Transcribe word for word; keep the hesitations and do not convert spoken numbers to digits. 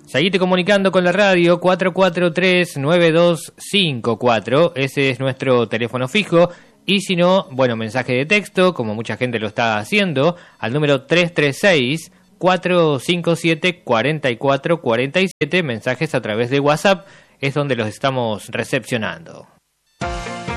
Seguite comunicando con la radio cuatro cuatro tres, nueve dos cinco cuatro, ese es nuestro teléfono fijo, y si no, bueno, mensaje de texto, como mucha gente lo está haciendo, al número tres tres seis, cuatro cinco siete, cuatro cuatro cuatro siete, mensajes a través de WhatsApp, es donde los estamos recepcionando.